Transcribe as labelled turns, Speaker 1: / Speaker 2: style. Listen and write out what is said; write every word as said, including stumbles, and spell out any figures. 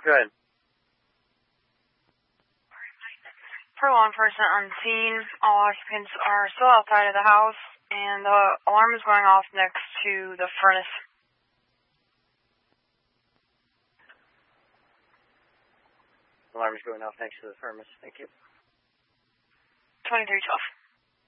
Speaker 1: Go ahead.
Speaker 2: Per law enforcement on scene, all occupants are still outside of the house, and the alarm is going off next to the furnace.
Speaker 1: Alarm is going off next to the furnace. Thank you.
Speaker 2: twenty-three twelve.